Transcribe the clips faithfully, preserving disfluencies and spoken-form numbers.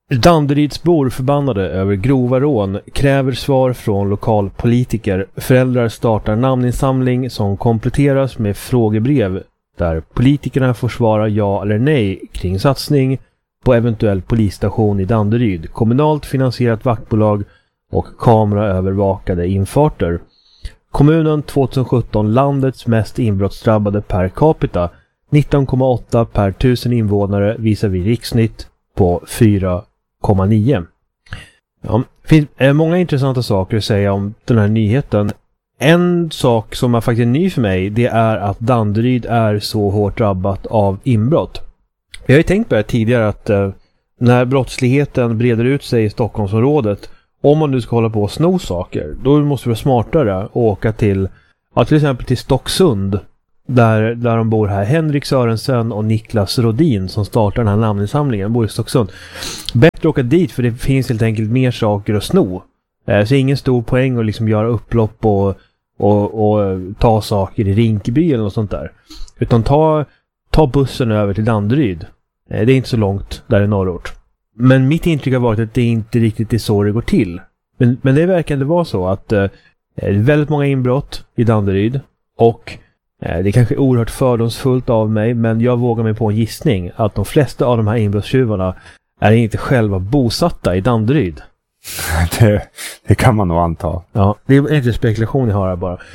Danderydsbor förbannade över grova rån kräver svar från lokalpolitiker. Föräldrar startar namninsamling som kompletteras med frågebrev där politikerna får svara ja eller nej kring satsning på eventuell polisstation i Danderyd, kommunalt finansierat vaktbolag och kameraövervakade infarter. Kommunen tjugohundrasjutton landets mest inbrottsdrabbade per capita, nitton komma åtta per tusen invånare visar vi rikssnitt på fyra komma nio. Ja, det finns många intressanta saker att säga om den här nyheten. En sak som är faktiskt ny för mig, det är att Danderyd är så hårt drabbat av inbrott. Jag har ju tänkt på det tidigare att eh, när brottsligheten breder ut sig i Stockholmsområdet, om man nu ska hålla på och sno saker, då måste det vara smartare att åka till, ja, till exempel till Stocksund, där, där de bor här. Henrik Sörensen och Niklas Rodin som startar den här namninsamlingen bor i Stocksund. Bättre att åka dit för det finns helt enkelt mer saker att sno. Eh, så ingen stor poäng att liksom göra upplopp och, och, och ta saker i Rinkeby eller något sånt där. Utan ta, ta bussen över till Danderyd. Eh, det är inte så långt där i norrort. Men mitt intryck har varit att det inte riktigt är så det går till. Men, men det verkar inte vara så att eh, det är väldigt många inbrott i Danderyd. Och eh, det är kanske oerhört fördomsfullt av mig, men jag vågar mig på en gissning att de flesta av de här inbrottstjuvarna är inte själva bosatta i Danderyd. Det, det kan man nog anta. Ja, det är inte spekulation jag har här bara.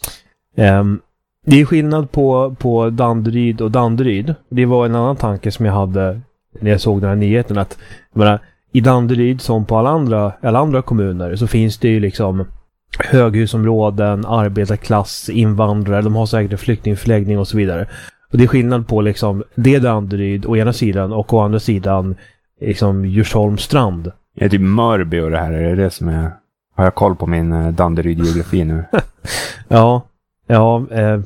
Um, det är skillnad på, på Danderyd och Danderyd. Det var en annan tanke som jag hade när jag såg den här nyheten. Att jag menar, i Danderyd som på alla andra, alla andra kommuner så finns det ju liksom höghusområden, arbetarklass, invandrare. De har säkert en flyktingförläggning och så vidare. Och det är skillnad på liksom det Danderyd å ena sidan och å andra sidan liksom Djursholms strand. Är det Mörby och det här? Är det det som är... Har jag koll på min uh, Danderyd-geografi nu? ja, ja. Eh,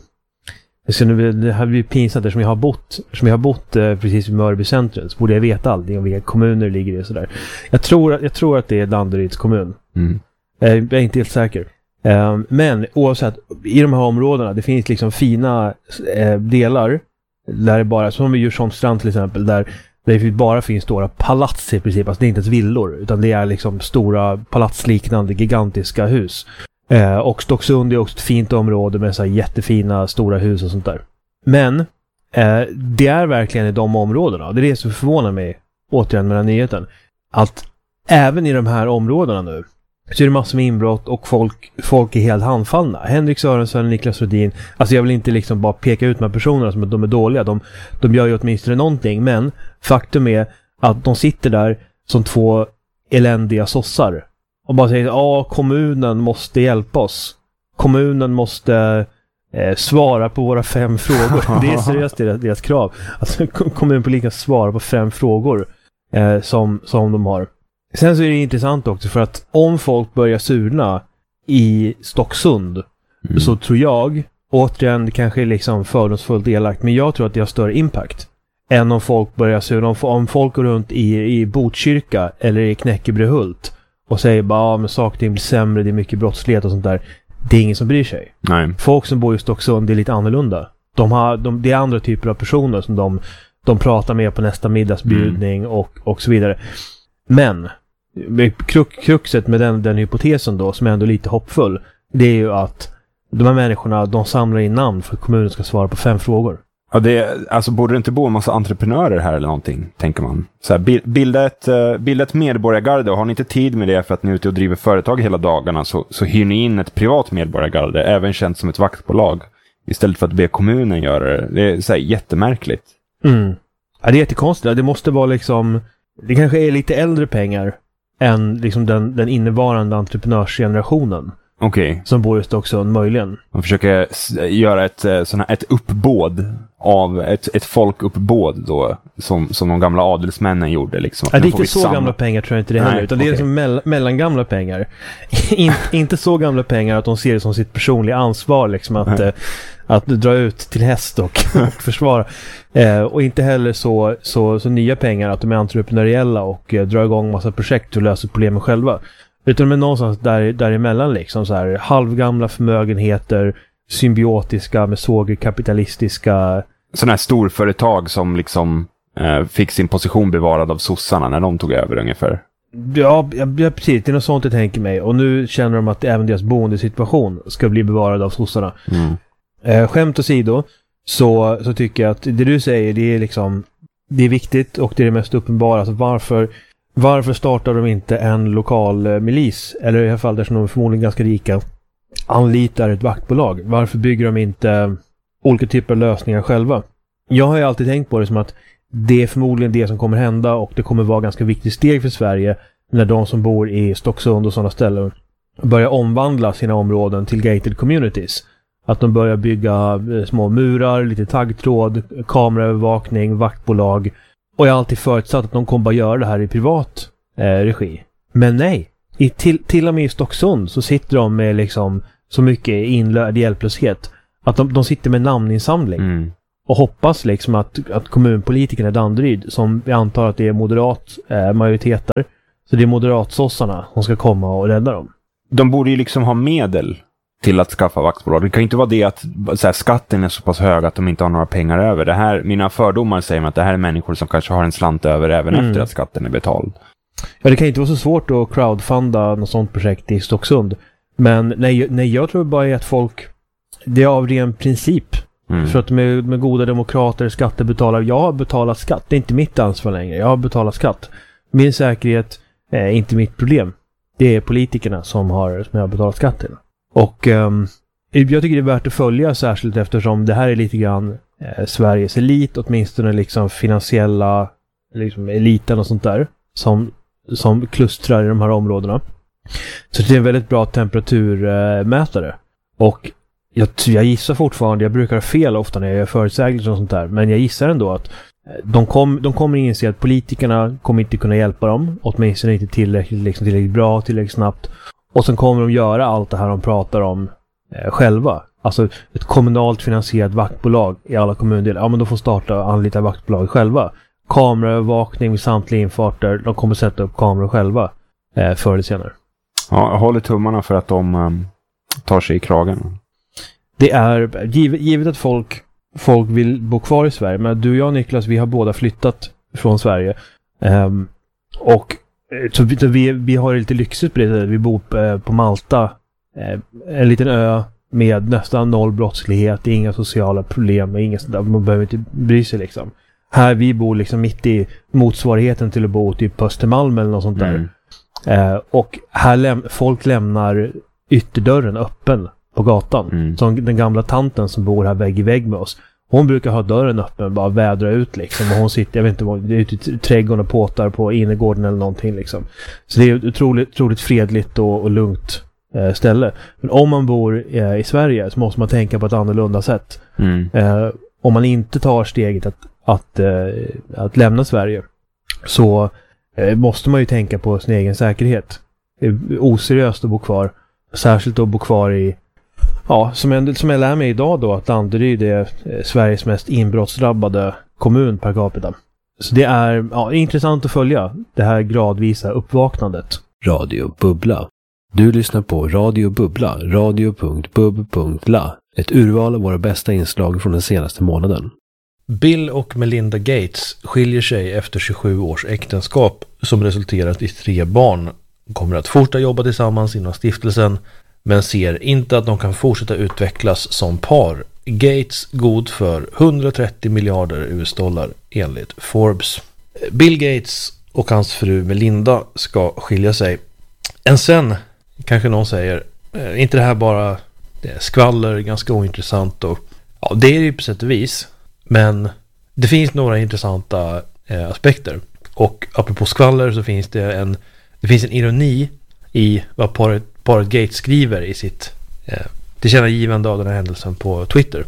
så nu, det här blir pinsamt eftersom jag har bott, eftersom jag har bott eh, precis vid Mörby centrum. Så borde jag veta allting om vilka kommuner ligger det och sådär. Jag tror, jag tror att det är Danderyds kommun. Mm. Eh, jag är inte helt säker. Eh, men oavsett, i de här områdena, det finns liksom fina eh, delar där det bara, som vid Djursholms strand till exempel, där det bara finns stora palats i princip. Alltså det är inte ens villor, utan det är liksom stora palatsliknande gigantiska hus. Eh, och Stocksund är också ett fint område med så här jättefina stora hus och sånt där. Men eh, det är verkligen i de områdena. Det är det som förvånar mig återigen med den här nyheten. Att även i de här områdena nu så är det massor med inbrott och folk, folk är helt handfallna. Henrik Sörensen och Niklas Rodin. Alltså jag vill inte liksom bara peka ut med personerna som att de är dåliga. De, de gör ju åtminstone någonting. Men faktum är att de sitter där som två eländiga sossar. Och bara säger, ja, kommunen måste hjälpa oss. Kommunen måste eh, svara på våra fem frågor. Det är seriöst deras, deras krav. Alltså kommunpolitikerna svarar på fem frågor eh, som, som de har. Sen så är det intressant också för att om folk börjar surna i Stocksund mm. så tror jag, återigen det kanske är liksom fördomsfullt elakt, men jag tror att det har större impact än om folk börjar surna. Om, om folk går runt i, i Botkyrka eller i Knäckebrehult och säger bara, ja men saker blir sämre, det är mycket brottslighet och sånt där. Det är ingen som bryr sig. Nej. Folk som bor i Stocksund, det är lite annorlunda. De har, de, det är andra typer av personer som de, de pratar med på nästa middagsbjudning mm. och, och så vidare. Men krux, kruxet med den, den hypotesen då, som är ändå lite hoppfull, det är ju att de här människorna, de samlar in namn för att kommunen ska svara på fem frågor. Ja, det är, alltså borde det inte bo en massa entreprenörer här eller någonting, tänker man. Så här, bilda, ett, bilda ett medborgargarde, och har ni inte tid med det för att ni är ute och driver företag hela dagarna, så, så hyr ni in ett privat medborgargarde, även känt som ett vaktbolag, istället för att be kommunen göra det. Det är så här jättemärkligt. Mm. Ja, det är jättekonstigt. Det måste vara liksom, det kanske är lite äldre pengar än liksom den, den innevarande entreprenörsgenerationen. Okej. Okay. Som bor just också möjligen. Man försöker göra ett, sån här, ett uppbåd av ett, ett folkuppbåd då, som, som de gamla adelsmännen gjorde. Liksom. Ja, det är inte så samma... gamla pengar tror jag inte det heller. Nej, utan okay. det är liksom mell- mellangamla pengar. In, inte så gamla pengar att de ser det som sitt personliga ansvar liksom, att, eh, att dra ut till häst och, och försvara. Eh, och inte heller så, så, så nya pengar att de är entreprenöriella och eh, drar igång massa projekt och löser problemen själva. Utan med någonstans där, däremellan liksom så här halvgamla förmögenheter, symbiotiska med såger kapitalistiska. Sådana här storföretag som liksom eh, fick sin position bevarad av sossarna när de tog över ungefär. Ja, ja, precis. Det är något sånt jag tänker mig. Och nu känner de att även deras boendesituation ska bli bevarad av sossarna. Mm. Eh, skämt åsido så, så tycker jag att det du säger, det är liksom det är viktigt och det är det mest uppenbara. Alltså varför, varför startar de inte en lokal eh, milis? Eller i alla fall där som de är förmodligen ganska rika anlitar ett vaktbolag. Varför bygger de inte olika typer av lösningar själva? Jag har ju alltid tänkt på det som att det är förmodligen det som kommer hända och det kommer vara ganska viktigt steg för Sverige när de som bor i Stocksund och sådana ställen börjar omvandla sina områden till gated communities. Att de börjar bygga små murar, lite taggtråd, kameraövervakning, vaktbolag. Och jag har alltid förutsatt att de kommer bara göra det här i privat eh, regi. Men nej, i till, till och med i Stocksund så sitter de med liksom så mycket inlärd hjälplöshet att de, de sitter med namninsamling. Mm. Och hoppas liksom att, att kommunpolitikerna i Danderyd, som vi antar att det är moderat eh, majoriteter, så det är moderatsossarna som ska komma och rädda dem. De borde ju liksom ha medel till att skaffa vaktbolag. Det kan ju inte vara det att så här, skatten är så pass hög att de inte har några pengar över. Det här, mina fördomar säger mig att det här är människor som kanske har en slant över även mm. efter att skatten är betald. Ja, det kan inte vara så svårt att crowdfunda något sånt projekt i Stocksund. Men nej, nej jag tror bara att folk, det är av ren princip. Mm. För att med, med goda demokrater, skattebetalare, jag har betalat skatt. Det är inte mitt ansvar längre. Jag har betalat skatt. Min säkerhet är inte mitt problem. Det är politikerna som har, som har betalat skatt till. Och um, jag tycker det är värt att följa särskilt eftersom det här är lite grann eh, Sveriges elit, åtminstone liksom finansiella liksom eliten och sånt där som, som klustrar i de här områdena. Så det är en väldigt bra temperaturmätare. Eh, och jag, jag gissar fortfarande, jag brukar ha fel ofta när jag gör förutsägelser och sånt där, men jag gissar ändå att de, kom, de kommer inse att politikerna kommer inte kunna hjälpa dem, åtminstone inte tillräckligt, liksom, tillräckligt bra, tillräckligt snabbt. Och sen kommer de göra allt det här de pratar om eh, själva. Alltså ett kommunalt finansierat vaktbolag i alla kommundelar. Ja, men de får starta och anlita vaktbolag själva. Kameraövervakning vid samtliga infarter. De kommer sätta upp kameror själva eh, förr eller senare. Ja, jag håller tummarna för att de um, tar sig i kragen. Det är givet, givet att folk, folk vill bo kvar i Sverige. Men du och jag, Niklas, vi har båda flyttat från Sverige. Um, och Så vi, vi, vi har lite lyxigt på det. Vi bor på, på Malta. En liten ö med nästan noll brottslighet. Inga sociala problem. Inga, man behöver inte bry sig liksom. Här vi bor liksom mitt i motsvarigheten till att bo typ på Östermalm eller något sånt där. Mm. Eh, och här läm- folk lämnar ytterdörren öppen på gatan. Mm. Som den gamla tanten som bor här vägg i vägg med oss. Hon brukar ha dörren öppen, bara vädra ut liksom. Och hon sitter, jag vet inte, ute i trädgården och påtar på innergården eller någonting liksom. Så det är ett otroligt, otroligt fredligt och, och lugnt eh, ställe. Men om man bor eh, i Sverige så måste man tänka på ett annorlunda sätt. Mm. Eh, om man inte tar steget att, att, eh, att lämna Sverige så eh, måste man ju tänka på sin egen säkerhet. Det är oseriöst att bo kvar. Särskilt att bo kvar i Ja, som jag, som jag lär mig idag då att Danderyd är Sveriges mest inbrottsdrabbade kommun per capita. Så det är ja, intressant att följa det här gradvisa uppvaknandet. Radio Bubbla. Du lyssnar på Radio Bubbla, radio punkt bub punkt la. Ett urval av våra bästa inslag från den senaste månaden. Bill och Melinda Gates skiljer sig efter tjugosju års äktenskap som resulterat i tre barn. De kommer att fortsätta jobba tillsammans inom stiftelsen men ser inte att de kan fortsätta utvecklas som par. Gates god för hundratrettio miljarder U S-dollar enligt Forbes. Bill Gates och hans fru Melinda ska skilja sig. En sen, kanske någon säger, är inte det här bara det är skvaller, ganska ointressant och ja, det är det på sätt och vis. Men det finns några intressanta eh, aspekter. Och apropå skvaller så finns det en det finns en ironi i vad paret Paret Gates skriver i sitt eh, tillkännagivande av den här händelsen på Twitter.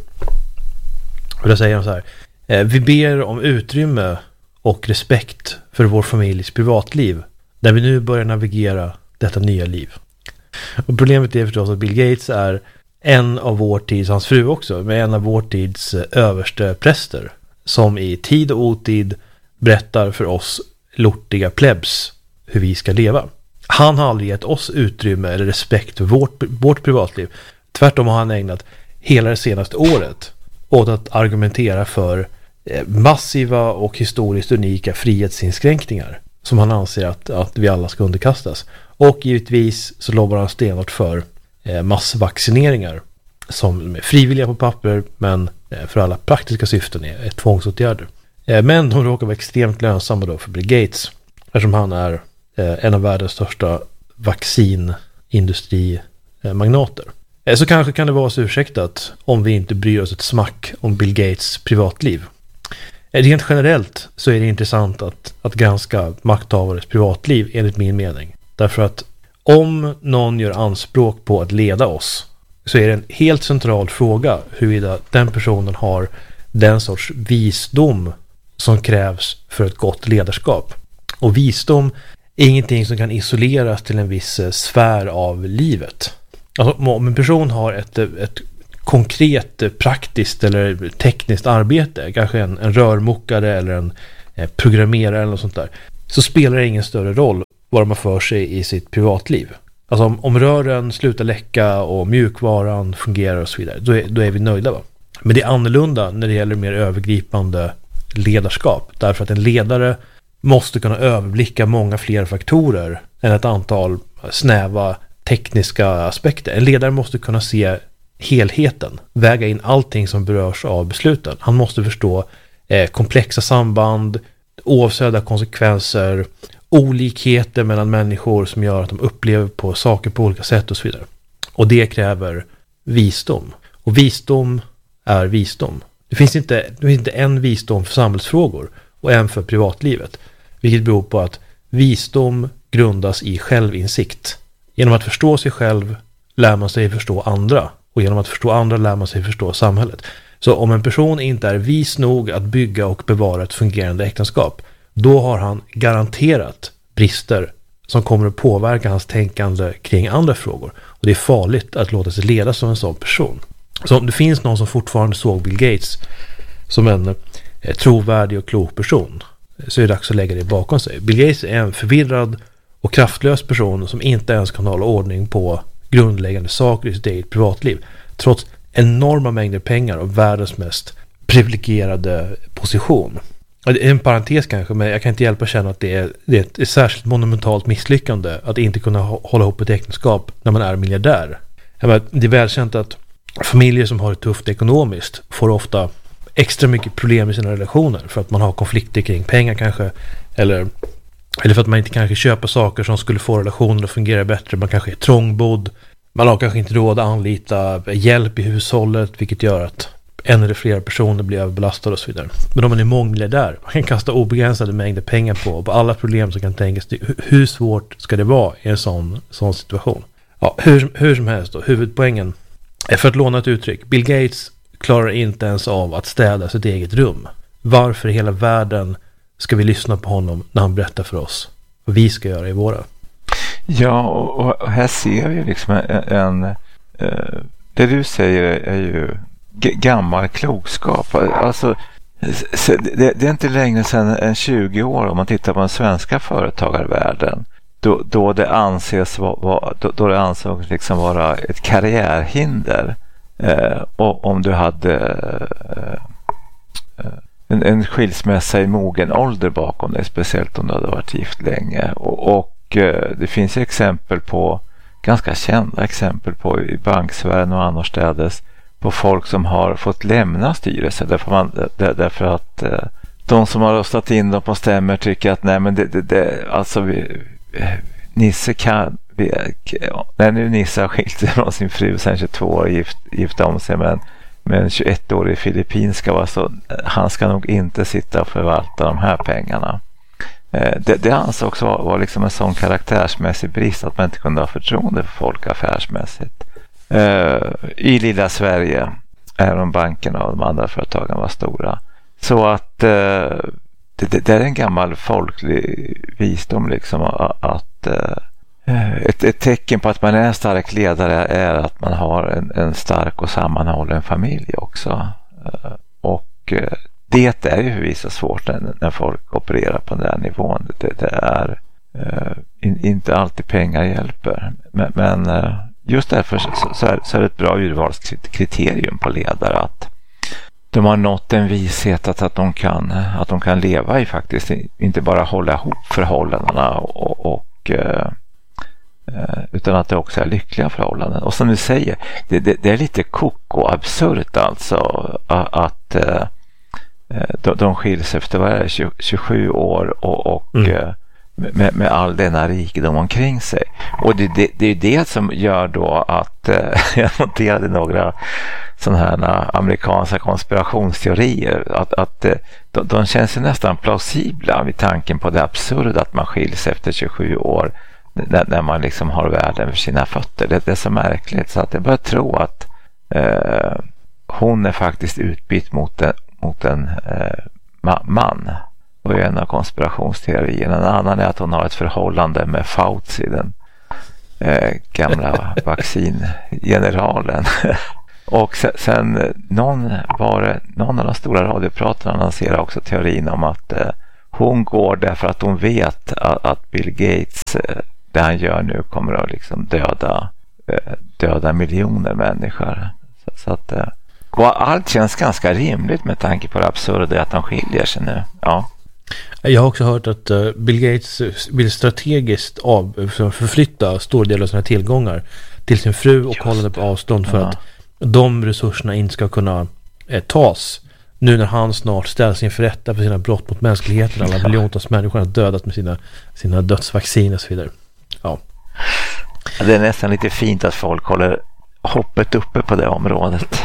Och då säger de så här: eh, vi ber om utrymme och respekt för vår familjs privatliv när vi nu börjar navigera detta nya liv. Och problemet är förstås att Bill Gates är en av vår tids, hans fru också, men en av vår tids eh, överste präster som i tid och otid berättar för oss lortiga plebs hur vi ska leva. Han har aldrig gett oss utrymme eller respekt för vårt, vårt privatliv. Tvärtom har han ägnat hela det senaste året åt att argumentera för eh, massiva och historiskt unika frihetsinskränkningar som han anser att, att vi alla ska underkastas. Och givetvis så lobbar han stenhårt för eh, massvaccineringar som är frivilliga på papper men eh, för alla praktiska syften är, är tvångsåtgärder. Eh, men de råkar vara extremt lönsamma då för Bill Gates eftersom han är eh, en av världens största vaccinindustrimagnater. Eh, så kanske kan det vara så ursäktat om vi inte bryr oss ett smack om Bill Gates privatliv. Eh, rent generellt så är det intressant att, att granska makthavares privatliv enligt min mening. Därför att om någon gör anspråk på att leda oss så är det en helt central fråga huruvida den personen har den sorts visdom som krävs för ett gott ledarskap. Och visdom är ingenting som kan isoleras till en viss sfär av livet. Alltså, om en person har ett, ett konkret, praktiskt eller tekniskt arbete, kanske en, en rörmokare eller en eh, programmerare eller något sånt där, så spelar det ingen större roll vad de har för sig i sitt privatliv. Alltså om, om rören slutar läcka och mjukvaran fungerar och så vidare, då är, då är vi nöjda, va? Men det är annorlunda när det gäller mer övergripande ledarskap. Därför att en ledare måste kunna överblicka många fler faktorer än ett antal snäva tekniska aspekter. En ledare måste kunna se helheten, väga in allting som berörs av besluten. Han måste förstå eh, komplexa samband, oavsedda konsekvenser, olikheter mellan människor som gör att de upplever på saker på olika sätt och så vidare. Och det kräver visdom. Och visdom är visdom. Det finns inte, det finns inte en visdom för samhällsfrågor och en för privatlivet. Vilket beror på att visdom grundas i självinsikt. Genom att förstå sig själv lär man sig förstå andra. Och genom att förstå andra lär man sig förstå samhället. Så om en person inte är vis nog att bygga och bevara ett fungerande äktenskap, då har han garanterat brister som kommer att påverka hans tänkande kring andra frågor. Och det är farligt att låta sig ledas som en sån person. Så om det finns någon som fortfarande såg Bill Gates som en eh, trovärdig och klok person, så är det dags att lägga det bakom sig. Bill Gates är en förvirrad och kraftlös person som inte ens kan hålla ordning på grundläggande saker i sitt eget privatliv, trots enorma mängder pengar och världens mest privilegierade position. Det är en parentes kanske, men jag kan inte hjälpa att känna att det är, det är ett särskilt monumentalt misslyckande att inte kunna hålla ihop ett äktenskap när man är miljardär. Det är välkänt att familjer som har det tufft ekonomiskt får ofta extra mycket problem i sina relationer för att man har konflikter kring pengar kanske, eller, eller för att man inte kanske köper saker som skulle få relationer att fungera bättre. Man kanske är trångbodd, man har kanske inte råd att anlita hjälp i hushållet, vilket gör att en eller flera personer blir överbelastade och så vidare. Men om man är mångmiljardär, man kan kasta obegränsade mängder pengar på, på alla problem som kan tänkas. Hur svårt ska det vara i en sån, sån situation? Ja, hur, hur som helst då, huvudpoängen är, för att låna ett uttryck, Bill Gates klarar inte ens av att städa sitt eget rum. Varför i hela världen ska vi lyssna på honom när han berättar för oss vad vi ska göra i våra? Ja, och, och här ser vi liksom en, en eh, det du säger är ju g- gammal klokskap. Alltså det, det är inte längre sedan än tjugo år om man tittar på den svenska företagarvärlden. Då, då det anses vara, då, då det ansågs liksom vara ett karriärhinder eh, och om du hade eh, en, en skilsmässa i mogen ålder bakom dig, speciellt om du hade varit gift länge. Och, och eh, det finns exempel på, ganska kända exempel på i banksvärlden och annorstädes, på folk som har fått lämna styrelsen därför, man, där, därför att eh, de som har röstat in dem på stämmer tycker att nej men det, det, det alltså vi Nisse kan vi, när nu Nisse har skilt sig från sin fru sen tjugotvå år gift, gift om sig men, men tjugoett-årig filippinska var så han ska nog inte sitta och förvalta de här pengarna. Eh, det, det ansåg också var, var liksom en sån karaktärsmässig brist att man inte kunde ha förtroende för folk affärsmässigt. Eh, i lilla Sverige även bankerna och de andra företagen var stora. Så att eh, Det, det, det är en gammal folklig visdom liksom att eh, ett, ett tecken på att man är en stark ledare är att man har en, en stark och sammanhållen familj också. Eh, och eh, det är ju förvisso svårt när, när folk opererar på den där nivån. Det, det är eh, in, inte alltid pengar hjälper. Men, men eh, just därför så, så, är, så är det ett bra urvalskriterium på ledare att de har nått en vishet att, att, de kan, att de kan leva i faktiskt, inte bara hålla ihop förhållandena och, och eh, utan att det också är lyckliga förhållanden. Och som du säger, det, det, det är lite koko absurt alltså att, att de, de skiljs efter vad är det, tjugo, tjugosju år och, och mm. med, med all denna rikedom omkring sig. Och det, det, det är det som gör då att jag noterade några sådana här amerikanska konspirationsteorier att, att de, de känns ju nästan plausibla vid tanken på det absurda att man skiljs efter tjugosju år när, när man liksom har världen för sina fötter. Det, det är så märkligt så att jag börjar tro att eh, hon är faktiskt utbytt mot en, mot en eh, ma- man. Och en av konspirationsteorierna. En annan är att hon har ett förhållande med Fauci, den eh, gamla vaccingeneralen. Och sen, sen någon, var det, någon av de stora radiopratarna lanserar också teorin om att eh, hon går därför att hon vet att, att Bill Gates, eh, det han gör nu, kommer att liksom döda, eh, döda miljoner människor. Så, så att, eh, och allt känns ganska rimligt med tanke på det absurda att de skiljer sig nu. Ja. Jag har också hört att uh, Bill Gates vill strategiskt av, förflytta stor del av sina tillgångar till sin fru och hålla det på avstånd för ja. att de resurserna inte ska kunna eh, tas nu när han snart ställs inför rätta för sina brott mot mänskligheten. Alla miljontals människor har dödat med sina, sina dödsvacciner och så vidare. Ja. Det är nästan lite fint att folk håller hoppet uppe på det området.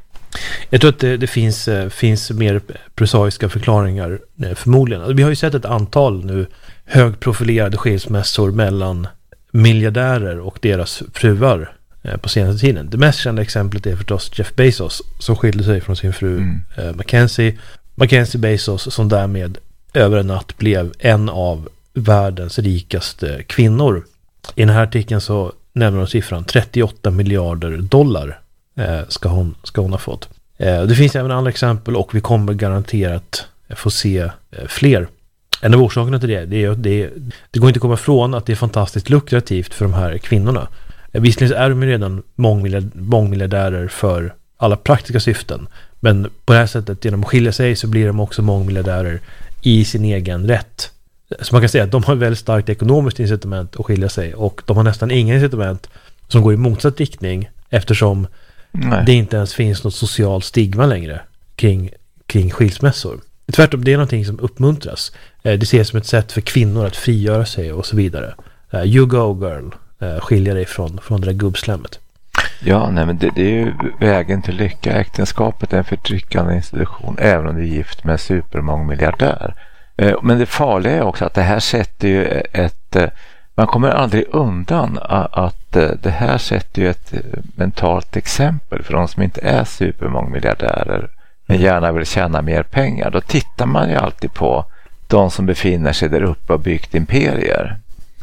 Jag tror att det, det finns, finns mer prosaiska förklaringar förmodligen. Vi har ju sett ett antal nu högprofilerade skilsmässor mellan miljardärer och deras fruar på senaste tiden. Det mest kända exemplet är förstås Jeff Bezos som skilde sig från sin fru mm. Mackenzie. Mackenzie Bezos som därmed över en natt blev en av världens rikaste kvinnor. I den här artikeln så nämner de siffran trettioåtta miljarder dollar ska hon, ska hon ha fått. Det finns även andra exempel och vi kommer garanterat få se fler. En av orsakerna till det, det är att det, det går inte att komma ifrån att det är fantastiskt lukrativt för de här kvinnorna. Visserligen är de redan mångmiljardärer för alla praktiska syften, men på det här sättet genom att skilja sig så blir de också mångmiljardärer i sin egen rätt. Så man kan säga att de har väldigt starkt ekonomiskt incitament att skilja sig och de har nästan inga incitament som går i motsatt riktning eftersom Nej. det inte ens finns något socialt stigma längre kring, kring skilsmässor. Tvärtom, det är någonting som uppmuntras. Det ses som ett sätt för kvinnor att frigöra sig och så vidare. You go girl, skilja dig från, från det där gubbslämmet. Ja, nej, men det, det är ju vägen till lycka. Äktenskapet är en förtryckande institution även om du är gift med en supermångmiljardär. Men det farliga är också att det här sätter ju ett... Man kommer aldrig undan att det här sätter ju ett mentalt exempel för de som inte är supermångmiljardärer men gärna vill tjäna mer pengar. Då tittar man ju alltid på de som befinner sig där uppe och byggt imperier.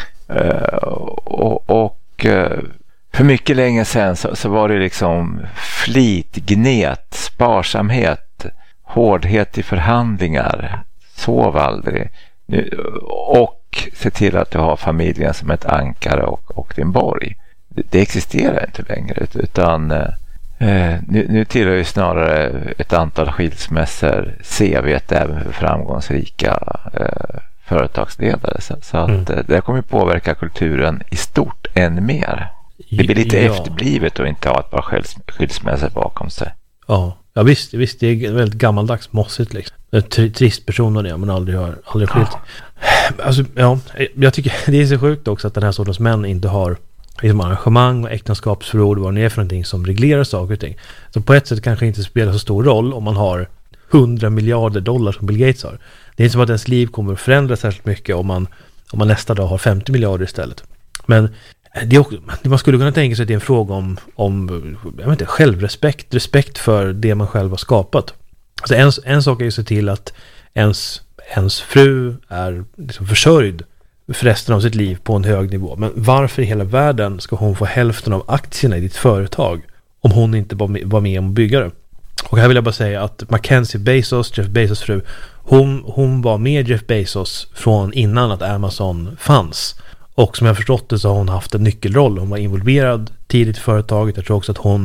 Och, och för mycket länge sedan så, så var det liksom flit, gnet, sparsamhet, hårdhet i förhandlingar, sov aldrig och se till att du har familjen som ett ankare och, och din borg. Det, det existerar inte längre utan eh, nu, nu tillhör ju snarare ett antal skilsmässor C V:t även för framgångsrika eh, företagsledare. Så, så att mm. eh, det kommer påverka kulturen i stort än mer. Det blir lite ja. efterblivet och inte ha ett par skils, skilsmässor bakom sig. Ja, ja visst, visst, det är väldigt gammaldags mossigt liksom. Tr- trist person av det, men aldrig har aldrig skilt. Ja. Alltså, ja, jag tycker det är så sjukt också att den här sortens män inte har liksom arrangemang och äktenskapsförord, vad det är för någonting som reglerar saker och ting. Så på ett sätt kanske inte spelar så stor roll om man har hundra miljarder dollar som Bill Gates har. Det är inte som att ens liv kommer att förändras särskilt mycket om man, om man nästa dag har femtio miljarder istället. Men det är också, man skulle kunna tänka sig att det är en fråga om, om jag vet inte, självrespekt, respekt för det man själv har skapat. Alltså en, en sak är ju att se till att ens, ens fru är liksom försörjd för resten av sitt liv på en hög nivå. Men varför i hela världen ska hon få hälften av aktierna i ditt företag om hon inte var med, var med om att bygga det? Och här vill jag bara säga att Mackenzie Bezos, Jeff Bezos fru, hon, hon var med Jeff Bezos från innan att Amazon fanns. Och som jag förstått det så har hon haft en nyckelroll. Hon var involverad tidigt i företaget. Jag tror också att hon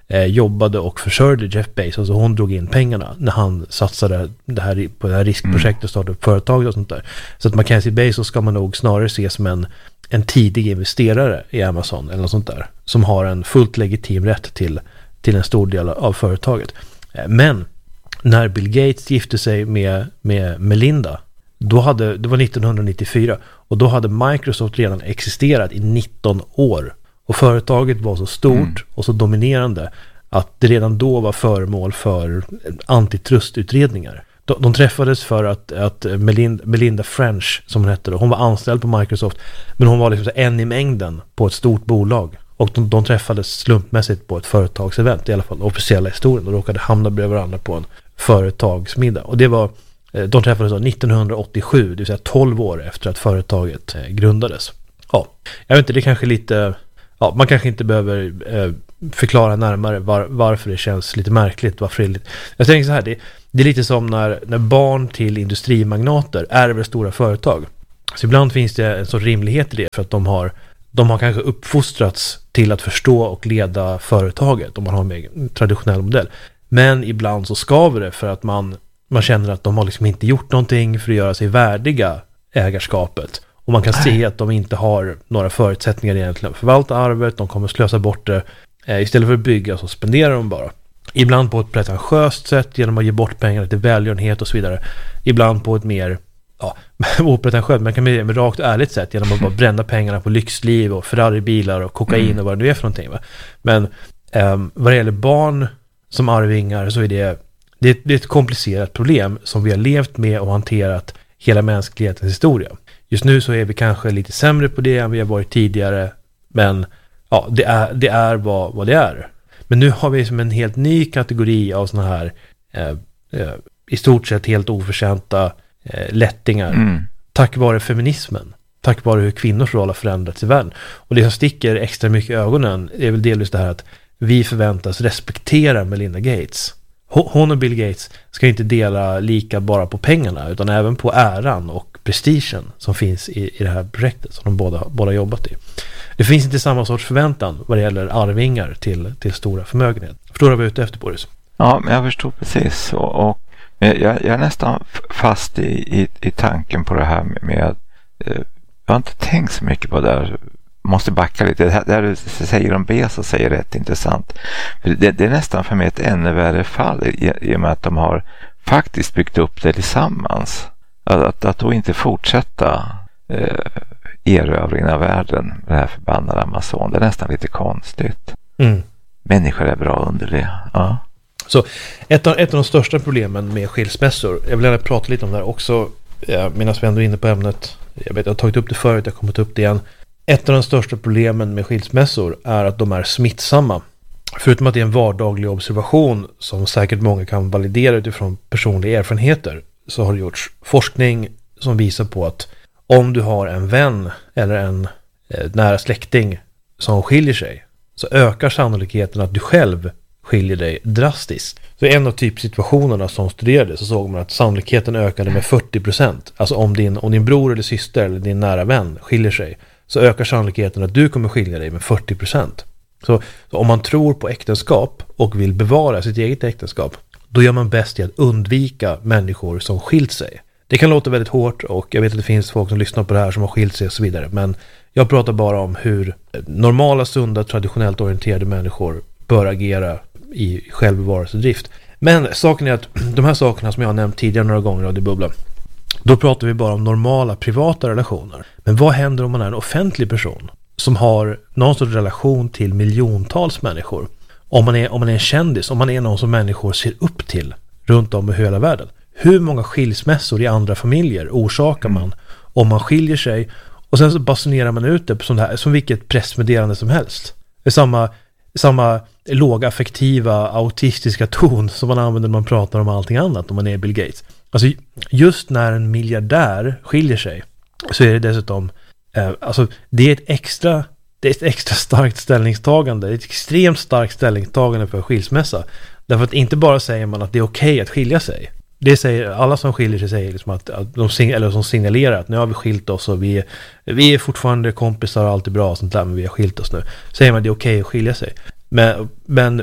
eh, jobbade och försörjde Jeff Bezos. Alltså hon drog in pengarna när han satsade det här på det här riskprojektet och startade upp företag och sånt där. Så att Mackenzie Bezos ska man nog snarare se som en, en tidig investerare i Amazon eller något sånt där. Som har en fullt legitim rätt till, till en stor del av företaget. Eh, men när Bill Gates gifte sig med, med Melinda, då hade, det var nittonhundranittiofyra, och då hade Microsoft redan existerat i nitton år. Och företaget var så stort mm. och så dominerande att det redan då var föremål för antitrustutredningar. De, de träffades för att, att Melinda, Melinda French, som hon hette då, hon var anställd på Microsoft, men hon var liksom en i mängden på ett stort bolag. Och de, de träffades slumpmässigt på ett företagsevent, i alla fall officiella historien, och råkade hamna bredvid varandra på en företagsmiddag. Och det var, de träffades då nittonhundraåttiosju, det vill säga tolv år efter att företaget grundades. Ja, jag vet inte, det är kanske lite, ja, man kanske inte behöver eh, förklara närmare var, varför det känns lite märkligt, varför det är lite, jag tänker så här, det, det är lite som när, när barn till industrimagnater ärver stora företag. Så ibland finns det en sån rimlighet i det, för att de har de har kanske uppfostrats till att förstå och leda företaget, om man har en mer traditionell modell. Men ibland så skaver det för att man, man känner att de har liksom inte gjort någonting för att göra sig värdiga ägarskapet. Och man kan se att de inte har några förutsättningar egentligen att förvalta arvet, de kommer slösa bort det. Eh, istället för att bygga så spenderar de bara. Ibland på ett pretentiöst sätt genom att ge bort pengar till välgörenhet och så vidare. Ibland på ett mer, ja, opretentiöst, men kan med, med rakt och ärligt sätt genom att bara bränna pengarna på lyxliv och Ferrari-bilar och kokain mm. och vad det nu är för någonting. Va? Men eh, vad det gäller barn som arvingar så är det, det, det är ett komplicerat problem som vi har levt med och hanterat hela mänsklighetens historia. Just nu så är vi kanske lite sämre på det än vi har varit tidigare, men ja, det är, det är vad, vad det är. Men nu har vi som en helt ny kategori av såna här eh, eh, i stort sett helt oförtjänta eh, lättingar mm. tack vare feminismen, tack vare hur kvinnors roll har förändrats i världen. Och det som sticker extra mycket i ögonen är väl delvis det här att vi förväntas respektera Melinda Gates. Hon och Bill Gates ska inte dela lika bara på pengarna, utan även på äran och prestigen som finns i, i det här projektet som de båda, båda jobbat i. Det finns inte samma sorts förväntan vad det gäller arvingar till, till stora förmögenhet. Förstår du vad jag är ute efter, Boris? Ja, men jag förstår precis. Och, och jag, jag är nästan fast i, i, i tanken på det här med, med eh, jag har inte tänkt så mycket på det där. Måste backa lite. Det här, det här du säger om Bezos säger rätt intressant. För det, det är nästan för mig ett ännu värre fall i, i och med att de har faktiskt byggt upp det tillsammans. Att, att, att då inte fortsätta eh, erövringen av världen med det här förbannade Amazon. Det är nästan lite konstigt. Mm. Människor är bra under det. Ja. Så ett av, ett av de största problemen med skilsmässor, jag vill gärna prata lite om det här också, eh, medan vi ändå är inne på ämnet. Jag vet, jag har tagit upp det förut, jag har kommit upp det igen. Ett av de största problemen med skilsmässor är att de är smittsamma. Förutom att det är en vardaglig observation som säkert många kan validera utifrån personliga erfarenheter, så har det gjorts forskning som visar på att om du har en vän eller en eh, nära släkting som skiljer sig, så ökar sannolikheten att du själv skiljer dig drastiskt. Så i en av typsituationerna som studerades så såg man att sannolikheten ökade med fyrtio procent. Alltså om din, om din bror eller syster eller din nära vän skiljer sig, så ökar sannolikheten att du kommer skilja dig med fyrtio procent. Så, så om man tror på äktenskap och vill bevara sitt eget äktenskap, då gör man bäst i att undvika människor som skilt sig. Det kan låta väldigt hårt, och jag vet att det finns folk som lyssnar på det här som har skilt sig och så vidare, men jag pratar bara om hur normala, sunda, traditionellt orienterade människor bör agera i självbevarelsedrift. Men saken är att de här sakerna som jag har nämnt tidigare några gånger av det bubblan, då pratar vi bara om normala privata relationer. Men vad händer om man är en offentlig person som har någon sorts relation till miljontals människor? Om man är, om man är en kändis, om man är någon som människor ser upp till runt om i hela världen. Hur många skilsmässor i andra familjer orsakar man om man skiljer sig, och sen så basunerar man ut det som, det här, som vilket pressmeddelande som helst. Det är samma, samma lågaffektiva, autistiska ton som man använder när man pratar om allting annat om man är Bill Gates. Alltså just när en miljardär skiljer sig, så är det dessutom eh, alltså det är ett extra det är ett extra starkt ställningstagande, ett extremt starkt ställningstagande för skilsmässa. Därför att inte bara säger man att det är okej okay att skilja sig. Det säger alla som skiljer sig, säger liksom att, att de sing- eller som signalerar att nu har vi skilt oss och vi är, vi är fortfarande kompisar och allt är bra och sånt där, men vi har skilt oss nu. Säger man att det är okej okay att skilja sig. Men, men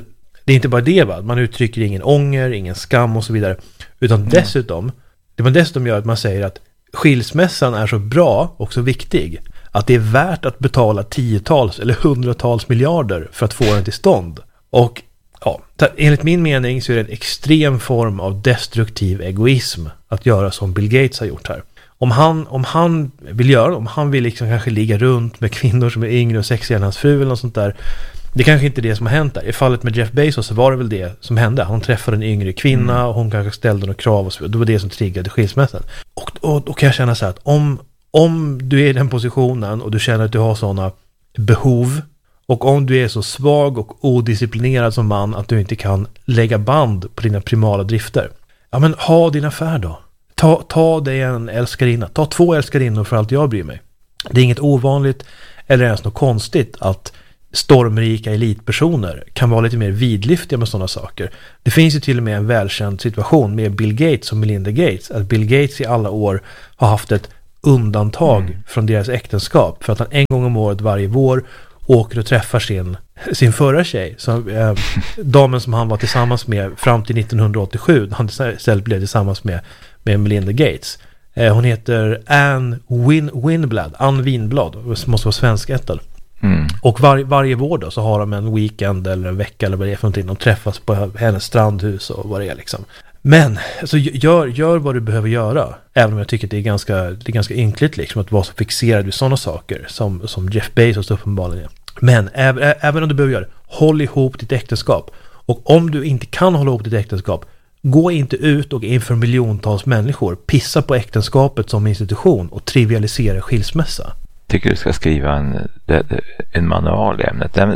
det är inte bara det, va? Man uttrycker ingen ånger, ingen skam och så vidare. Utan mm. dessutom, det man dessutom gör att man säger att skilsmässan är så bra och så viktig att det är värt att betala tiotals eller hundratals miljarder för att få den till stånd. Och ja, enligt min mening så är det en extrem form av destruktiv egoism att göra som Bill Gates har gjort här. Om han, om han vill göra, om han vill liksom kanske ligga runt med kvinnor som är yngre och sexigare än hans fru eller något sånt där, det är kanske inte det som har hänt där. I fallet med Jeff Bezos så var det väl det som hände. Han träffade en yngre kvinna mm. och hon kanske ställde några krav och så vidare. Det var det som triggade skilsmässan. Och, och då kan jag känna så här att om, om du är i den positionen och du känner att du har sådana behov, och om du är så svag och odisciplinerad som man att du inte kan lägga band på dina primala drifter, ja men ha din affär då. Ta, ta dig en älskarinna. Ta två älskarinnor för allt jag bryr mig. Det är inget ovanligt eller ens något konstigt att stormrika elitpersoner kan vara lite mer vidlyftiga med sådana saker. Det finns ju till och med en välkänd situation med Bill Gates och Melinda Gates. Att Bill Gates i alla år har haft ett undantag mm. från deras äktenskap för att han en gång om året varje vår åker och träffar sin, sin förra tjej. Så, eh, damen som han var tillsammans med fram till nittonhundraåttiosju. Han istället blev tillsammans med, med Melinda Gates. Eh, hon heter Anne Win, Winblad. Anne Winblad. Måste vara svenskättad. Mm. Och var, varje vår då så har de en weekend eller en vecka eller vad det är för någonting. De träffas på hennes strandhus och vad det är liksom. Men alltså, gör, gör vad du behöver göra. Även om jag tycker att det är ganska, det är ganska ynkligt liksom, att vara så fixerad vid sådana saker som, som Jeff Bezos uppenbarligen är. Men även, även om du behöver göra det, håll ihop ditt äktenskap. Och om du inte kan hålla ihop ditt äktenskap, gå inte ut och inför miljontals människor pissa på äktenskapet som institution och trivialisera skilsmässa. Tycker du ska skriva en, en manual i ämnet. Det,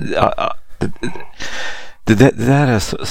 det, det, det där är så,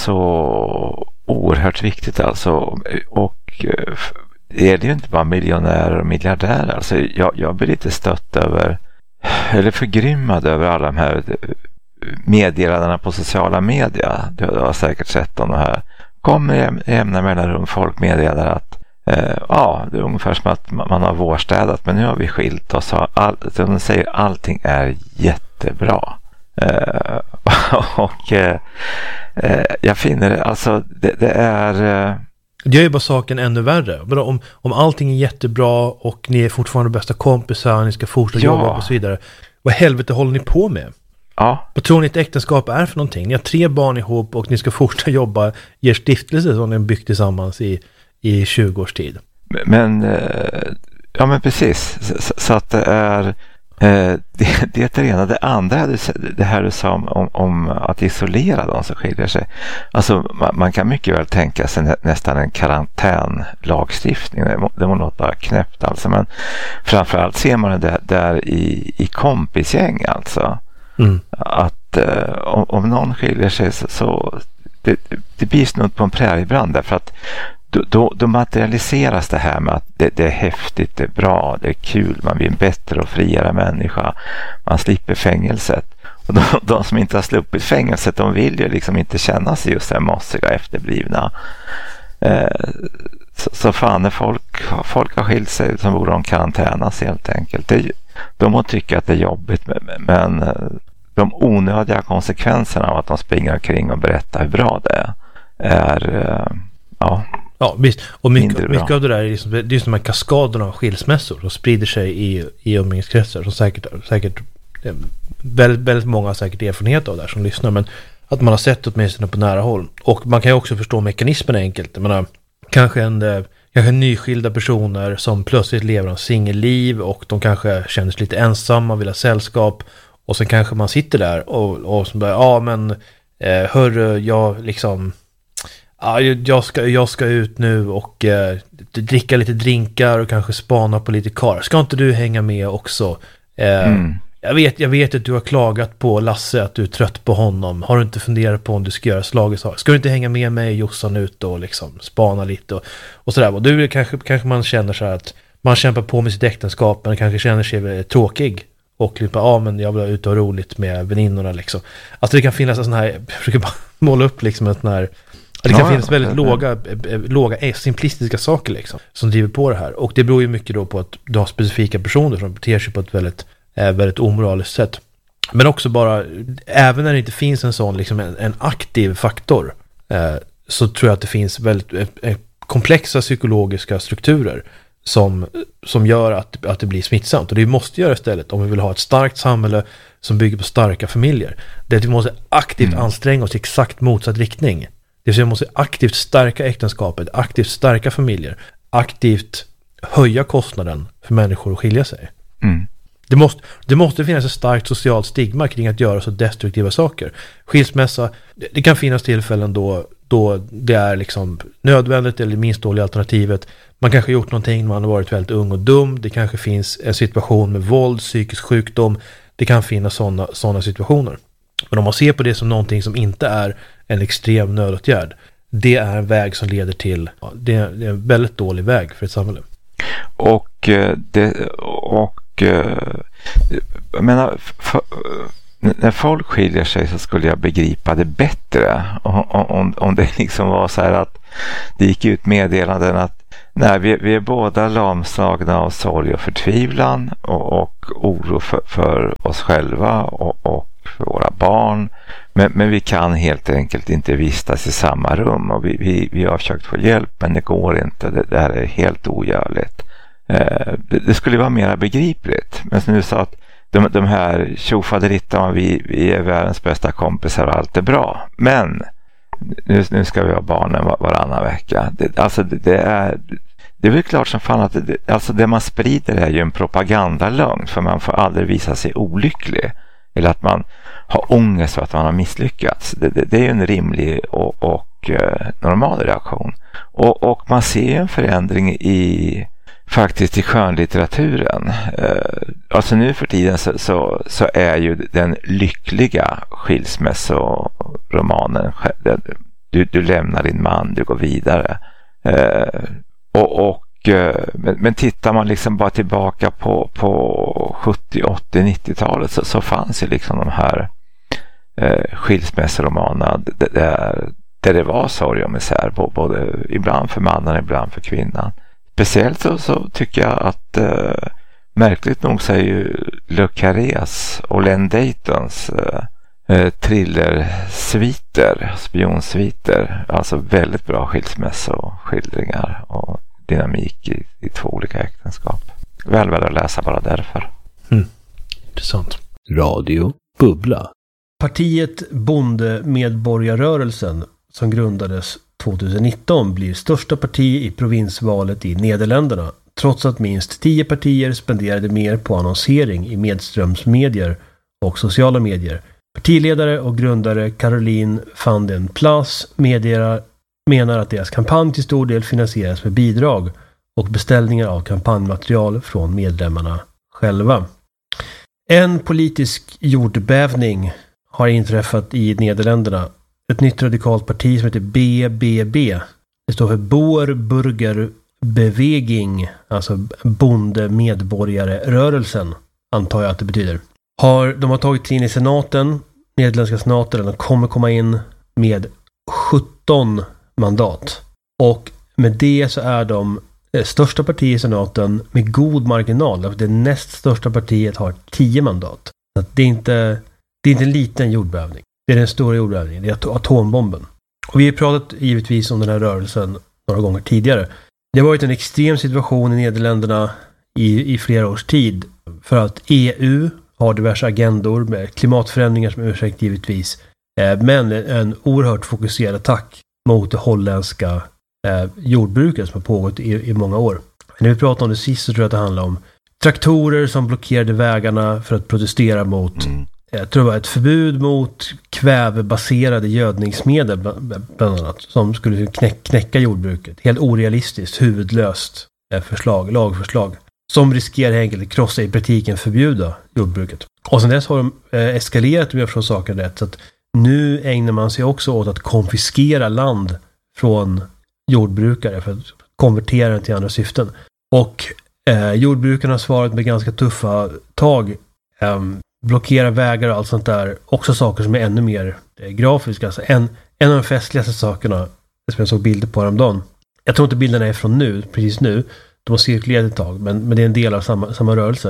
så oerhört viktigt alltså. Och är det ju inte bara miljonärer och miljardärer. Alltså jag, jag blir lite stött över, eller förgrymmad över alla de här meddelandena på sociala medier. Du har säkert sett dem här. Kommer i ämna mellanrum folk meddelar att Uh, ja, det är ungefär som att man har vårstädat, men nu har vi skilt oss. All, de säger allting är jättebra. Uh, och uh, uh, jag finner det, alltså det, det är... Uh... Det gör ju bara saken ännu värre. Om, om allting är jättebra och ni är fortfarande bästa kompisar, ni ska fortsätta ja. jobba och så vidare. Vad helvete håller ni på med? Ja. Vad tror ni ett äktenskap är för någonting? Ni har tre barn ihop och ni ska fortsätta jobba, ger stiftelse som ni har byggt tillsammans i i tjugo års tid. Men ja men precis så, så att det är det, det är det ena. Det andra det här du sa om, om att isolera de som skiljer sig. Alltså man, man kan mycket väl tänka sig nä, nästan en karantänlagstiftning. Det, det må låta knäppt alltså, men framförallt ser man det där i, i kompisgäng alltså. Mm. Att om, om någon skiljer sig så, så det, det blir snudd på en präriebrand därför att Då, då, då materialiseras det här med att det, det är häftigt, det är bra, det är kul, man blir en bättre och friare människa, man slipper fängelset. Och de, de som inte har sluppit fängelset, de vill ju liksom inte känna sig just här mossiga, efterblivna. Eh, så, så fan, när folk, folk har skilt sig så borde de karantänas helt enkelt. Det, de må tycka att det är jobbigt, men de onödiga konsekvenserna av att de springer omkring och berättar hur bra det är, är ja... Ja, visst. Och mycket, mycket av det där är liksom, det är just de här kaskaderna av skilsmässor som sprider sig i, i umgängeskretsar som säkert, säkert väldigt, väldigt många har säkert erfarenhet av där som lyssnar, men att man har sett åtminstone på nära håll. Och man kan ju också förstå mekanismen enkelt. Jag menar, kanske en kanske nyskilda personer som plötsligt lever en singelliv och de kanske känner sig lite ensamma, vill ha sällskap, och sen kanske man sitter där och, och så bara, ja men eh, hörru, jag liksom ja, jag ska, jag ska ut nu och eh, dricka lite drinkar och kanske spana på lite kar. Ska inte du hänga med också? Eh, mm. jag, vet, jag vet att du har klagat på Lasse, att du är trött på honom. Har du inte funderat på om du ska göra slaget? Ska du inte hänga med mig och Jossan ut och liksom spana lite och, och sådär? Och du kanske, kanske man känner så här att man kämpar på med sitt äktenskap, men kanske känner sig tråkig. Och liksom, ja men jag vill ha ut och roligt med väninnorna liksom. Alltså det kan finnas en sån här, jag försöker bara måla upp liksom en sån här. Det kan ja, finnas väldigt ja, låga, ja. låga, simplistiska saker liksom, som driver på det här. Och det beror ju mycket då på att du har specifika personer som beter sig på ett väldigt, eh, väldigt omoraliskt sätt. Men också bara, även när det inte finns en sån liksom en, en aktiv faktor, eh, så tror jag att det finns väldigt eh, eh, komplexa psykologiska strukturer som, som gör att, att det blir smittsamt. Och det vi måste göra istället, om vi vill ha ett starkt samhälle som bygger på starka familjer, det är att vi måste aktivt mm. anstränga oss i exakt motsatt riktning. Det vill säga vi måste aktivt stärka äktenskapet, aktivt stärka familjer, aktivt höja kostnaden för människor att skilja sig. Mm. Det måste, det måste finnas ett starkt socialt stigma kring att göra så destruktiva saker. Skilsmässa, det, det kan finnas tillfällen då, då det är liksom nödvändigt eller minst dåliga alternativet. Man kanske har gjort någonting när man har varit väldigt ung och dum. Det kanske finns en situation med våld, psykisk sjukdom. Det kan finnas sådana sådana situationer. Men om man ser på det som någonting som inte är en extrem nödåtgärd, det är en väg som leder till, ja, det, är, det är en väldigt dålig väg för ett samhälle. Och det, och jag menar, för, när folk skiljer sig så skulle jag begripa det bättre om, om, om det liksom var så här att det gick ut meddelanden att nej, vi, vi är båda lamslagna av sorg och förtvivlan och, och oro för, för oss själva och, och för våra barn, men, men vi kan helt enkelt inte vistas i samma rum och vi, vi, vi har försökt få hjälp men det går inte, det, det här är helt ogörligt. Eh, det, det skulle vara mer begripligt, men nu så att de, de här tjofaderittarna, vi, vi är världens bästa kompisar och allt är bra, men nu, nu ska vi ha barnen var, varannan vecka. Det, alltså det, det är det är väl klart som fan att det, alltså det man sprider är ju en propagandalögn, för man får aldrig visa sig olycklig eller att man har ångest för att man har misslyckats. Det, det, det är ju en rimlig och, och eh, normal reaktion. Och, och man ser ju en förändring i faktiskt i skönlitteraturen. Eh, alltså nu för tiden så, så, så är ju den lyckliga skilsmässoromanen, du, du lämnar din man, du går vidare. Eh, och, och men, men tittar man liksom bara tillbaka på, på sjuttio, åttio, nittio-talet så, så fanns ju liksom de här eh, skilsmässoromanerna där, där, där det var sorg och misär, både ibland för mannen och ibland för kvinnan. Speciellt så, så tycker jag att eh, märkligt nog så är ju Le Carrés och Len Daytons eh, thriller-sviter, spionsviter, alltså väldigt bra skilsmässoskildringar och dynamik i, i två olika äktenskap. Väl väl att läsa bara därför. Mm. Intressant. Radio Bubbla. Partiet Bondemedborgarrörelsen som grundades tjugonitton blir största parti i provinsvalet i Nederländerna, trots att minst tio partier spenderade mer på annonsering i medströmsmedier och sociala medier. Partiledare och grundare Caroline van den Plas meddelar, menar att deras kampanj till stor del finansieras med bidrag och beställningar av kampanjmaterial från medlemmarna själva. En politisk jordbävning har inträffat i Nederländerna. Ett nytt radikalt parti som heter B B B. Det står för Boer Burger Beweging, alltså bondemedborgarrörelsen, antar jag att det betyder. Har, de har tagit sig in i senaten, nederländska senaten, och kommer komma in med sjutton mandat. Och med det så är de största partiet i senaten med god marginal. Det näst största partiet har tio mandat. Så det är inte, det är inte en liten jordbävning. Det är den stora jordbävningen. Det är atombomben. Och vi har pratat givetvis om den här rörelsen några gånger tidigare. Det har varit en extrem situation i Nederländerna i, i flera års tid. För att E U har diverse agendor med klimatförändringar som ursäkt givetvis. Eh, men en oerhört fokuserad attack mot det holländska eh, jordbruket som har pågått i, i många år. När vi pratade om det sist så tror jag att det handlar om traktorer som blockerade vägarna för att protestera mot, mm. jag tror det var ett förbud mot kvävebaserade gödningsmedel bland annat, som skulle knäck, knäcka jordbruket. Helt orealistiskt, huvudlöst eh, förslag, lagförslag. Som riskerar helt enkelt att krossa i praktiken förbjuda jordbruket. Och sen dess har de eh, eskalerat med från saken rätt. Så att nu ägnar man sig också åt att konfiskera land från jordbrukare för att konvertera den till andra syften. Och eh, jordbrukarna har svarat med ganska tuffa tag. Eh, blockera vägar och allt sånt där. Också saker som är ännu mer eh, grafiska. Alltså en, en av de festligaste sakerna som jag såg bilder på häromdagen. Jag tror inte bilderna är från nu, precis nu. De har cirkulerat ett tag, men, men det är en del av samma, samma rörelse.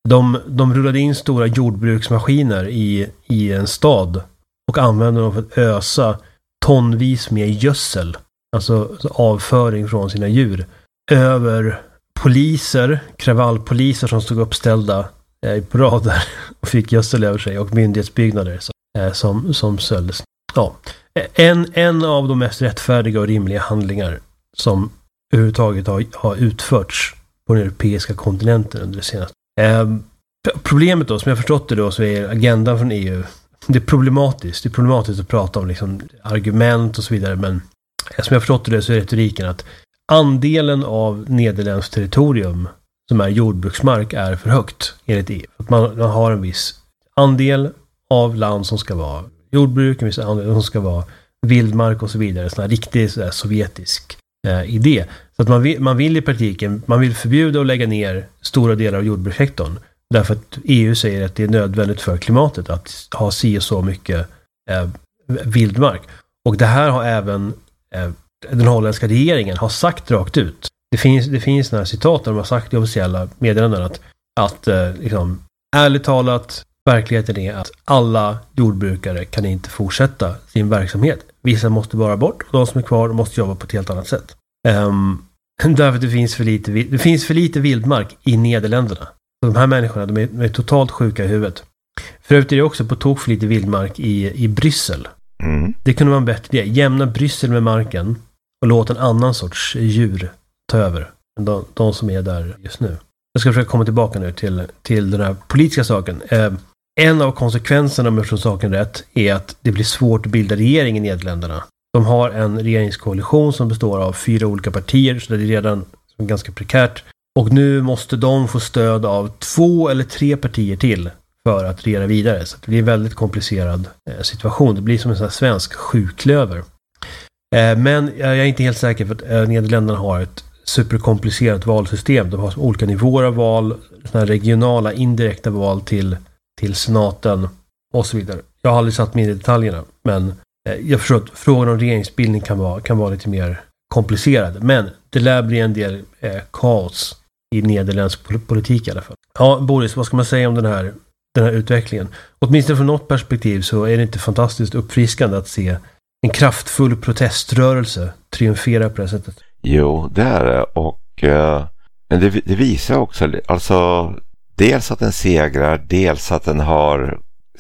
De, de rullade in stora jordbruksmaskiner i, i en stad och använde dem för att ösa tonvis med gödsel, alltså, alltså avföring från sina djur, över poliser, kravallpoliser som stod uppställda eh, på rader och fick gödsel över sig, och myndighetsbyggnader som, eh, som, som söldes. Ja. En, en av de mest rättfärdiga och rimliga handlingar som överhuvudtaget har, har utförts på den europeiska kontinenten under det senaste. Eh, problemet då, som jag förstått det då, så är agendan från E U, det är problematiskt. Det är problematiskt att prata om liksom argument och så vidare, men som jag förstått det så är retoriken att andelen av Nederländs territorium som är jordbruksmark är för högt enligt E U. Att man, man har en viss andel av land som ska vara jordbruk, en viss andel som ska vara vildmark och så vidare. Sån här riktig så här sovjetisk eh, idé. Så att man vill, man vill i praktiken, man vill förbjuda och lägga ner stora delar av jordbrukssektorn. Därför att E U säger att det är nödvändigt för klimatet att ha si och så mycket eh, vildmark. Och det här har även eh, den holländska regeringen har sagt rakt ut. Det finns, det finns några citat där de har sagt i officiella meddelanden att, att eh, liksom, ärligt talat, verkligheten är att alla jordbrukare kan inte fortsätta sin verksamhet. Vissa måste bara bort, och de som är kvar måste jobba på ett helt annat sätt. Um, därför att det finns för lite, det finns för lite vildmark i Nederländerna. Så de här människorna, de är, de är totalt sjuka i huvudet. Förut är det också på tok för lite vildmark i, i Bryssel. Mm. Det kunde man bättre jämna Bryssel med marken och låta en annan sorts djur ta över än de, de som är där just nu. Jag ska försöka komma tillbaka nu till, till den här politiska saken. Eh, en av konsekvenserna med från saken rätt är att det blir svårt att bilda regering i Nederländerna. De har en regeringskoalition som består av fyra olika partier, så det är redan ganska prekärt. Och nu måste de få stöd av två eller tre partier till för att regera vidare. Så det blir en väldigt komplicerad eh, situation. Det blir som en sån här svensk sjuklöver. Eh, men jag är inte helt säker för att eh, Nederländerna har ett superkomplicerat valsystem. De har olika nivåer av val, såna här regionala indirekta val till, till senaten och så vidare. Jag har aldrig satt mig in i detaljerna, men eh, jag förstår att frågan om regeringsbildning kan vara, kan vara lite mer komplicerad. Men det lär bli en del eh, kaos i nederländsk politik i alla fall. Ja, Boris, vad ska man säga om den här, den här utvecklingen? Åtminstone från något perspektiv så är det inte fantastiskt uppfriskande att se en kraftfull proteströrelse triumfera på det sättet. Jo, det är det. Och eh, men det, det visar också alltså dels att den segrar, dels att den har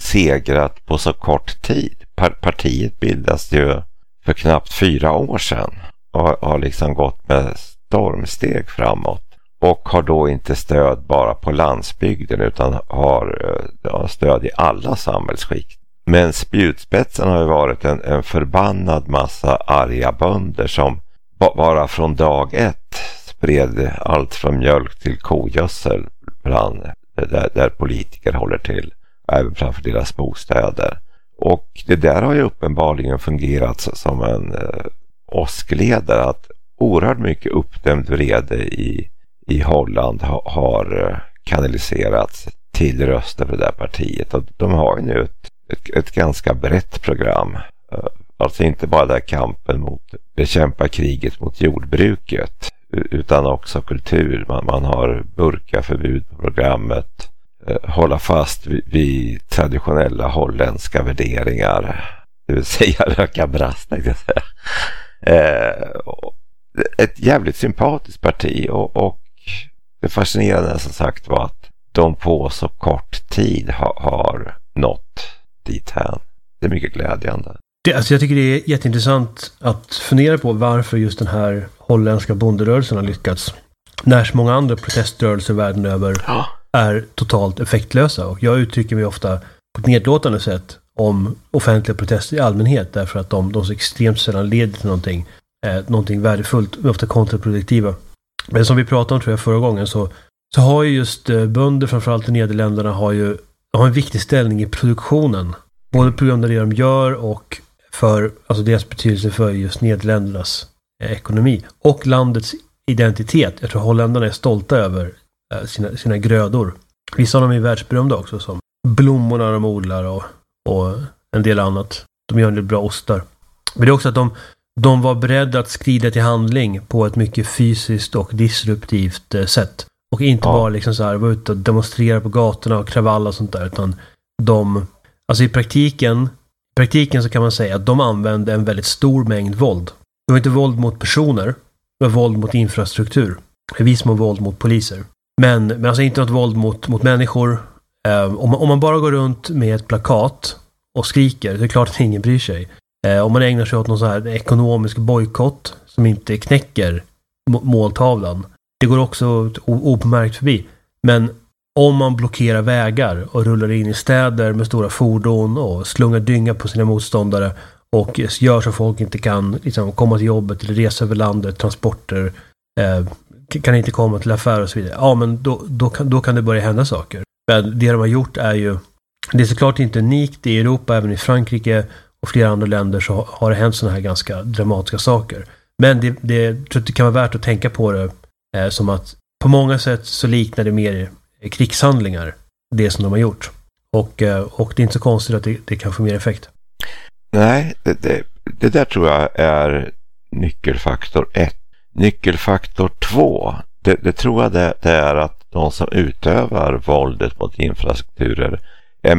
segrat på så kort tid. Par- partiet bildas ju för knappt fyra år sedan och har liksom gått med stormsteg framåt. Och har då inte stöd bara på landsbygden utan har, har stöd i alla samhällsskikt. Men spjutspetsen har ju varit en, en förbannad massa arga bönder som bara från dag ett spred allt från mjölk till kogödsel bland där, där politiker håller till, även framför deras bostäder. Och det där har ju uppenbarligen fungerat som en eh, åskledare, att oerhört mycket uppdämd vrede i i Holland ha, har kanaliserats till röster för det där partiet. Och de har ju nu ett, ett, ett ganska brett program. Alltså inte bara där kampen mot bekämpa kriget mot jordbruket utan också kultur. Man, man har burkaförbud på programmet, hålla fast vid, vid traditionella holländska värderingar, det vill säga röka brass, tänkte jag säga. Eh, ett jävligt sympatiskt parti och, och det fascinerande som sagt var att de på så kort tid ha, har nått dit här. Det är mycket glädjande. Det, alltså jag tycker det är jätteintressant att fundera på varför just den här holländska bonderörelsen har lyckats. När så många andra proteströrelser världen över ja. är totalt effektlösa. Och jag uttrycker mig ofta på ett nedlåtande sätt om offentliga protester i allmänhet, därför att de, de så extremt sällan leder till någonting, eh, någonting värdefullt, ofta kontraproduktiva. Men som vi pratade om tror jag förra gången så, så har ju just eh, bönder framförallt i Nederländerna har ju har en viktig ställning i produktionen. Både på grund av det de gör och för alltså deras betydelse för just Nederländernas eh, ekonomi. Och landets identitet. Jag tror holländarna är stolta över eh, sina, sina grödor. Vissa av dem är världsberömda också, som blommorna de odlar och, och en del annat. De gör en del bra ostar. Men det är också att de De var beredda att skrida till handling på ett mycket fysiskt och disruptivt sätt. Och inte Ja. bara liksom så här, vara ute och demonstrera på gatorna och kravalla och sånt där. Utan de, alltså i praktiken, i praktiken så kan man säga att de använde en väldigt stor mängd våld. Det var inte våld mot personer, det var våld mot infrastruktur. I viss mån våld mot poliser. Men, men alltså inte något våld mot, mot människor. Eh, om, man, om man bara går runt med ett plakat och skriker, det är klart att ingen bryr sig. Eh, om man ägnar sig åt någon så här ekonomisk bojkott som inte knäcker må- måltavlan. Det går också o- opåmärkt förbi. Men om man blockerar vägar och rullar in i städer med stora fordon och slungar dynga på sina motståndare och gör så folk inte kan liksom, komma till jobbet eller resa över landet, transporter, eh, kan inte komma till affärer och så vidare. Ja, men då, då, kan, då kan det börja hända saker. Men det de har gjort är ju, det är såklart inte unikt i Europa, även i Frankrike och flera andra länder så har det hänt sådana här ganska dramatiska saker. Men det, det, jag tror att det kan vara värt att tänka på det eh, som att på många sätt så liknar det mer krigshandlingar, det som de har gjort. Och, eh, och det är inte så konstigt att det, det kan få mer effekt. Nej, det, det, det där tror jag är nyckelfaktor ett. Nyckelfaktor två, det, det tror jag det, det är att de som utövar våldet mot infrastrukturer